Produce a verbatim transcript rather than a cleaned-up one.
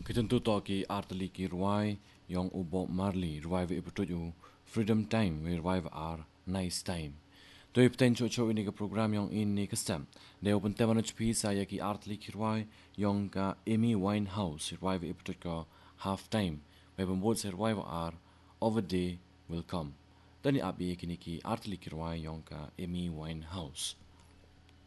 Kituntu to ki artali ki ruai yong ubo marli ruai ve iputuju freedom time we ruai ar nice time. To ipten cho cho ini ka program yong in ni kastam. De open tema pi saya ki artali ki ruai yong ka Amy Winehouse ruai ve iputuj ka half time. We pembot se ruai ar over day will come. Tani abi kini ki artali ki ruai yong ka Amy Winehouse.